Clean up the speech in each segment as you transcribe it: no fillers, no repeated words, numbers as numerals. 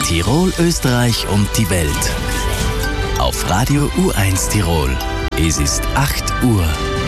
Tirol, Österreich und die Welt. Auf Radio U1 Tirol. Es ist 8 Uhr.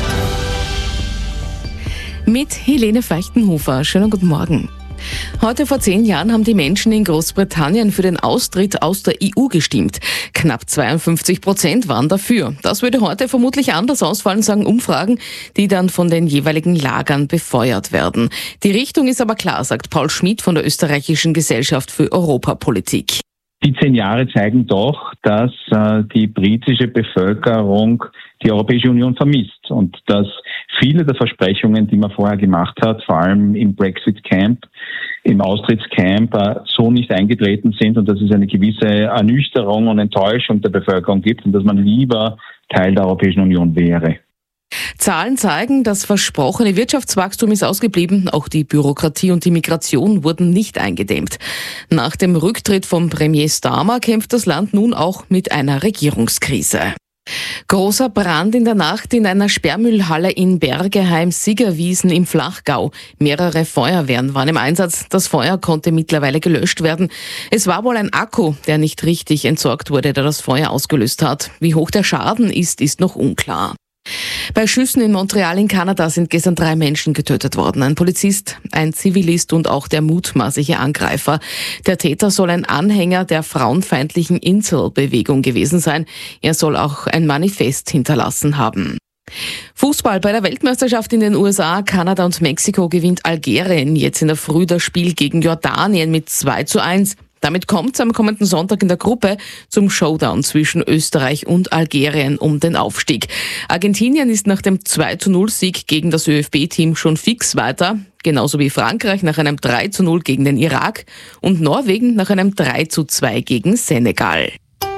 Mit Helene Feichtenhofer. Schönen guten Morgen. Heute vor 10 Jahren haben die Menschen in Großbritannien für den Austritt aus der EU gestimmt. Knapp 52% waren dafür. Das würde heute vermutlich anders ausfallen, sagen Umfragen, die dann von den jeweiligen Lagern befeuert werden. Die Richtung ist aber klar, sagt Paul Schmidt von der Österreichischen Gesellschaft für Europapolitik. Die 10 Jahre zeigen doch, dass die britische Bevölkerung die Europäische Union vermisst und dass viele der Versprechungen, die man vorher gemacht hat, vor allem im Brexit-Camp, im Austrittscamp, so nicht eingetreten sind und dass es eine gewisse Ernüchterung und Enttäuschung der Bevölkerung gibt und dass man lieber Teil der Europäischen Union wäre. Zahlen zeigen, das versprochene Wirtschaftswachstum ist ausgeblieben. Auch die Bürokratie und die Migration wurden nicht eingedämmt. Nach dem Rücktritt von Premier Starmer kämpft das Land nun auch mit einer Regierungskrise. Großer Brand in der Nacht in einer Sperrmüllhalle in Bergeheim-Siggerwiesen im Flachgau. Mehrere Feuerwehren waren im Einsatz. Das Feuer konnte mittlerweile gelöscht werden. Es war wohl ein Akku, der nicht richtig entsorgt wurde, der das Feuer ausgelöst hat. Wie hoch der Schaden ist noch unklar. Bei Schüssen in Montreal in Kanada sind gestern 3 Menschen getötet worden. Ein Polizist, ein Zivilist und auch der mutmaßliche Angreifer. Der Täter soll ein Anhänger der frauenfeindlichen Incel-Bewegung gewesen sein. Er soll auch ein Manifest hinterlassen haben. Fußball bei der Weltmeisterschaft in den USA, Kanada und Mexiko gewinnt Algerien jetzt in der Früh das Spiel gegen Jordanien mit 2:1. Damit kommt es am kommenden Sonntag in der Gruppe zum Showdown zwischen Österreich und Algerien um den Aufstieg. Argentinien ist nach dem 2:0-Sieg gegen das ÖFB-Team schon fix weiter, genauso wie Frankreich nach einem 3:0 gegen den Irak und Norwegen nach einem 3:2 gegen Senegal.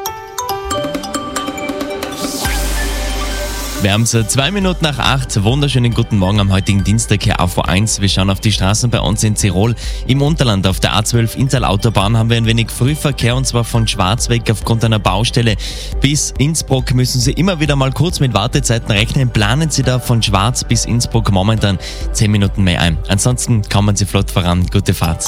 Wir haben es 2 Minuten nach 8. Wunderschönen guten Morgen am heutigen Dienstag hier auf U1. Wir schauen auf die Straßen bei uns in Tirol. Im Unterland auf der A12 Inntal-Autobahn haben wir ein wenig Frühverkehr und zwar von Schwarzweg aufgrund einer Baustelle bis Innsbruck müssen Sie immer wieder mal kurz mit Wartezeiten rechnen. Planen Sie da von Schwarz bis Innsbruck momentan 10 Minuten mehr ein. Ansonsten kommen Sie flott voran. Gute Fahrt.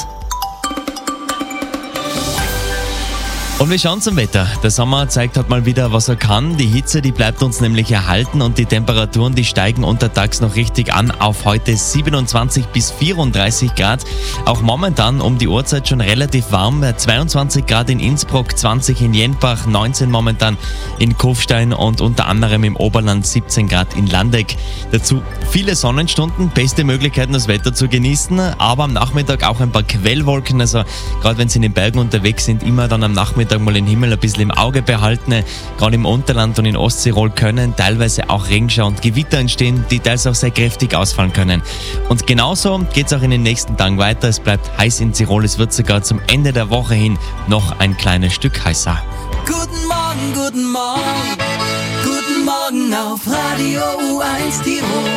Und wir schauen zum Wetter. Der Sommer zeigt halt mal wieder, was er kann. Die Hitze, die bleibt uns nämlich erhalten und die Temperaturen, die steigen untertags noch richtig an auf heute 27 bis 34 Grad. Auch momentan um die Uhrzeit schon relativ warm. 22 Grad in Innsbruck, 20 in Jenbach, 19 momentan in Kufstein und unter anderem im Oberland 17 Grad in Landeck. Dazu viele Sonnenstunden, beste Möglichkeiten, das Wetter zu genießen, aber am Nachmittag auch ein paar Quellwolken. Also gerade wenn Sie in den Bergen unterwegs sind, immer dann am Nachmittag mal den Himmel ein bisschen im Auge behalten. Gerade im Unterland und in Osttirol können teilweise auch Regenschauer und Gewitter entstehen, die teils auch sehr kräftig ausfallen können. Und genauso geht es auch in den nächsten Tagen weiter. Es bleibt heiß in Tirol. Es wird sogar zum Ende der Woche hin noch ein kleines Stück heißer. Guten Morgen, guten Morgen. Guten Morgen auf Radio U1 Tirol.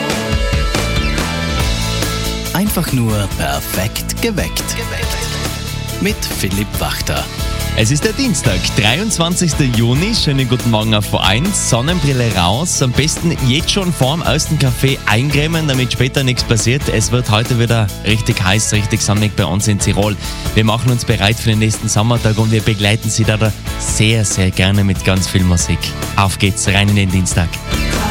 Einfach nur perfekt geweckt. Mit Philipp Wachter. Es ist der Dienstag, 23. Juni. Schönen guten Morgen auf U1. Sonnenbrille raus. Am besten jetzt schon vorm ersten Kaffee eincremen, damit später nichts passiert. Es wird heute wieder richtig heiß, richtig sonnig bei uns in Tirol. Wir machen uns bereit für den nächsten Sommertag und wir begleiten Sie da sehr, sehr gerne mit ganz viel Musik. Auf geht's, rein in den Dienstag.